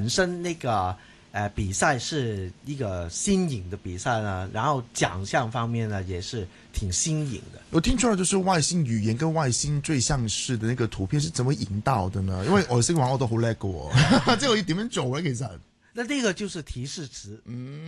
本身那個比賽是一個新穎的比賽呢，然後獎項方面呢也是挺新穎的。 我聽出來就是外星語言跟外星最像是的那個圖片是怎麼引導的呢？因為外星話我都好叻㗎喎，即係我要點樣做咧？其實， 那呢個就是提示詞。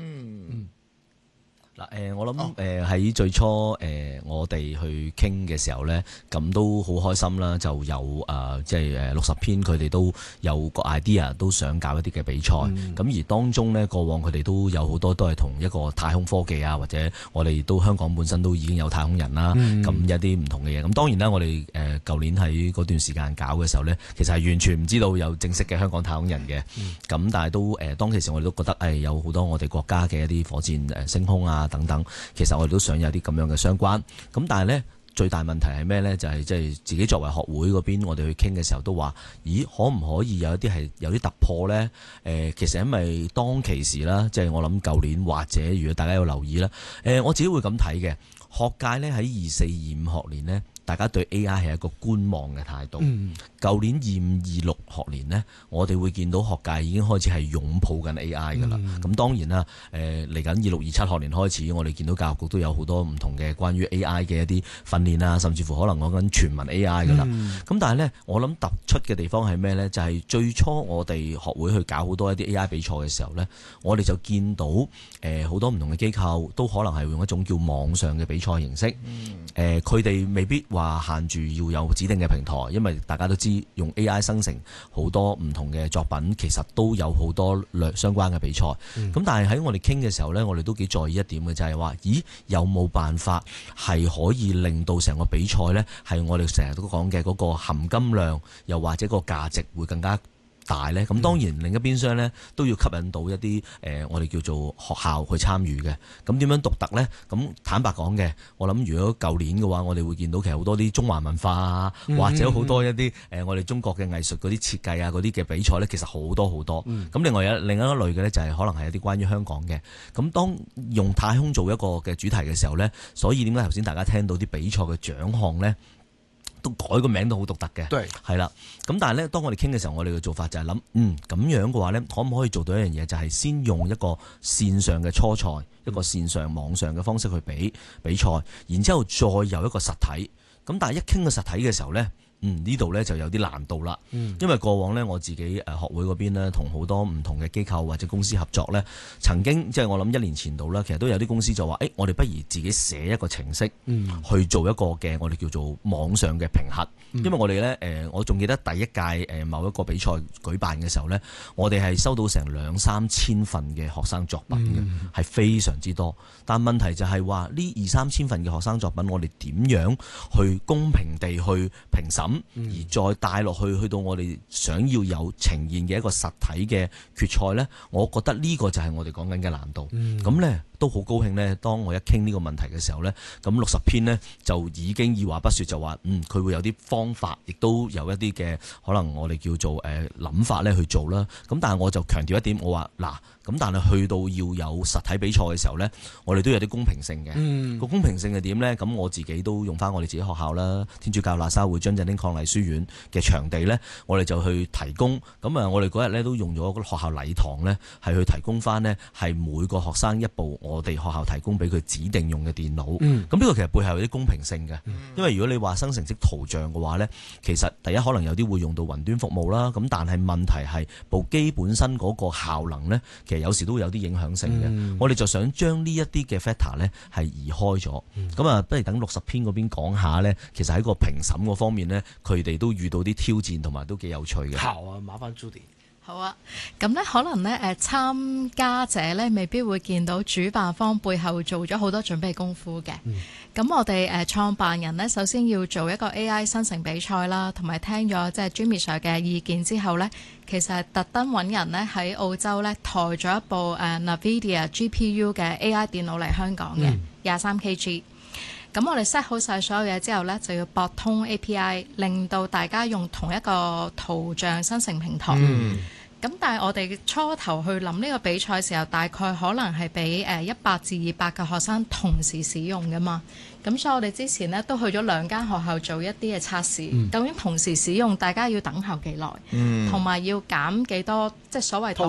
嗱，我諗喺最初我哋去傾嘅時候咧，咁都好開心啦，就有即係60篇佢哋都有個 idea， 都想搞一啲嘅比賽。咁而當中咧，過往佢哋都有好多都係同一個太空科技啊，或者我哋都香港本身都已經有太空人啦。咁有啲唔同嘅嘢。咁當然啦，我哋舊年喺嗰段時間搞嘅時候咧，其實係完全唔知道有正式嘅香港太空人嘅。咁但係都當其時我哋都覺得有好多我哋國家嘅一啲火箭升空啊等等，其實我哋都想有啲咁樣嘅相關。咁但係呢，最大問題係咩呢？就係即係自己作為學會嗰邊，我哋去傾嘅時候都話：咦，可唔可以有一啲係有啲突破呢？其實因為當其時啦，即係我諗舊年或者如果大家有留意啦，我自己會咁睇嘅。學界呢喺24-25學年呢，大家對 AI 係一個觀望嘅態度。舊年25-26學年呢，我哋會見到學界已經開始係擁抱緊 AI 㗎啦。咁當然啦，嚟緊26-27學年開始，我哋見到教育局都有好多唔同嘅關於 AI 嘅一啲訓練啊，甚至乎可能講緊全民 AI 㗎啦。咁但係呢，我諗突出嘅地方係咩呢？就係最初我哋學會去搞好多一啲 AI 比賽嘅時候呢，我哋就見到好多唔同嘅機構都可能係用一種叫網上嘅比賽形式。佢哋未必話限住要有指定嘅平台，因為大家都知用 AI 生成好多唔同嘅作品，其實都有好多相關嘅比賽。咁但係喺我哋傾嘅時候呢，我哋都幾在意一點嘅，就係話，咦，有冇辦法係可以令到成個比賽呢，係我哋成日都講嘅嗰個含金量，又或者個價值會更加大呢？咁當然另一邊廂呢，都要吸引到一啲我哋叫做學校去參與嘅。咁點樣獨特呢？咁坦白講嘅，我諗如果舊年嘅話，我哋會見到其實好多啲中華文化啊，或者好多一啲我哋中國嘅藝術嗰啲設計啊嗰啲嘅比賽呢，其實好多好多。咁另外有另一類嘅呢，就係可能係一啲關於香港嘅。咁當用太空做一個嘅主題嘅時候呢，所以點解頭先大家聽到啲比賽嘅獎項呢，都改個名都好獨特嘅，係啦。咁但係咧，當我哋傾嘅時候，我哋嘅做法就係諗，咁樣嘅話咧，可唔可以做到一樣嘢，就係先用一個線上嘅初賽，一個線上網上嘅方式去比賽，然之後再有一個實體。咁但係一傾個實體嘅時候咧，呢度呢就有啲難度啦，因為過往呢，我自己學會嗰邊呢，同好多唔同嘅機構或者公司合作呢，曾經即係我諗1年前度啦，其實都有啲公司就話，我哋不如自己寫一個程式去做一個嘅我哋叫做網上嘅評核，因為我哋呢，我仲記得第一屆某一個比賽舉辦嘅時候呢，我哋係收到成2-3千份嘅學生作品嘅，係非常之多。但問題就係話呢2-3千份嘅學生作品，我哋點樣去公平地去評審？而再帶落去到我哋想要有呈現嘅一個實體嘅決賽呢，我覺得呢個就係我哋講緊嘅難度。咁呢都好高興呢，當我一傾呢個問題嘅時候呢，咁60篇呢就已經二話不說就話，佢會有啲方法，亦都有一啲嘅可能我哋叫做諗法呢去做啦。咁但係我就強調一點，我話嗱，咁但係去到要有實體比賽嘅時候呢，我哋都有啲公平性嘅。個公平性係點呢？咁我自己都用翻我哋自己學校啦，天主教喇沙會張振興伉儷書院嘅場地呢，我哋就去提供。咁我哋嗰日呢都用咗個學校禮堂呢，係去提供翻呢，係每個學生一部我哋學校提供俾佢指定用嘅電腦。咁呢個其實背後有啲公平性嘅，因為如果你話生成式圖像嘅話呢，其實第一可能有啲會用到雲端服務啦。咁但係問題係部機本身嗰個效能呢，其實有時都會有啲影響性嘅。我哋就想將呢一啲嘅 factor 呢係移開咗。咁不如等60篇嗰邊講下呢，其實喺個評審嗰方面呢，佢哋都遇到啲挑戰同埋都幾有趣嘅。 好啊，麻煩 Judy。 好啊，咁呢可能呢參加者呢未必會見到主辦方背後做咗好多準備功夫嘅。咁我哋創辦人呢，首先要做一個 AI 生成比賽啦，同埋聽咗即係 Jimmy Sir 嘅意見之後呢，其實係特登揾人呢喺澳洲呢抬咗一部NVIDIA GPU 嘅 AI 電腦嚟香港嘅23kg。咁我哋 set 好晒所有嘢之後呢，就要駁通 API， 令到大家用同一個圖像生成平台。咁但係我哋初頭去諗呢個比賽嘅時候，大概可能係俾100至200個學生同時使用㗎嘛。咁所以我哋之前呢都去咗2間學校做一啲嘅測試，究竟同時使用大家要等候幾耐，同埋要減幾多，即係所謂